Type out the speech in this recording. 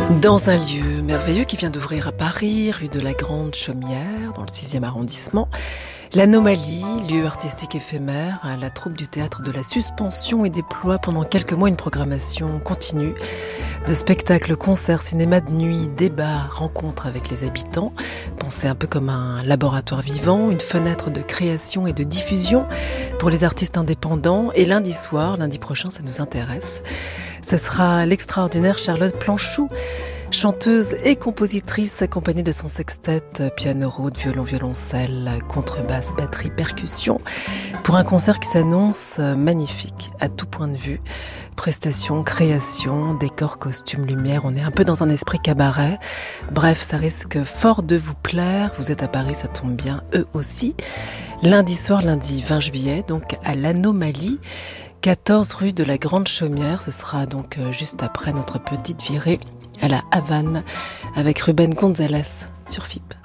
Dans un lieu merveilleux qui vient d'ouvrir à Paris, rue de la Grande Chaumière, dans le 6e arrondissement, l'Anomalie, lieu artistique éphémère, la troupe du théâtre de la Suspension y déploie pendant quelques mois une programmation continue de spectacles, concerts, cinéma de nuit, débats, rencontres avec les habitants. Pensez un peu comme un laboratoire vivant, une fenêtre de création et de diffusion pour les artistes indépendants. Et lundi prochain, ça nous intéresse. Ce sera l'extraordinaire Charlotte Planchou, chanteuse et compositrice accompagnée de son sextet, piano raude, violon, violoncelle, contrebasse, batterie, percussion, pour un concert qui s'annonce magnifique à tout point de vue. Prestations, création, décors, costumes, lumière, on est un peu dans un esprit cabaret. Bref, ça risque fort de vous plaire. Vous êtes à Paris, ça tombe bien, eux aussi. Lundi 20 juillet, donc à l'Anomalie, 14 rue de la Grande Chaumière. Ce sera donc juste après notre petite virée à la Havane avec Ruben Gonzalez sur FIP.